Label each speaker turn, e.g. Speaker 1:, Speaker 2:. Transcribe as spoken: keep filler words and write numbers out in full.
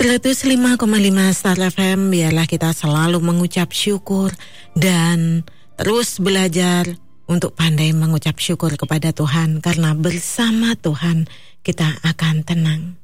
Speaker 1: seratus lima koma lima Star F M, biarlah kita selalu mengucap syukur dan terus belajar untuk pandai mengucap syukur kepada Tuhan, karena bersama Tuhan kita akan tenang.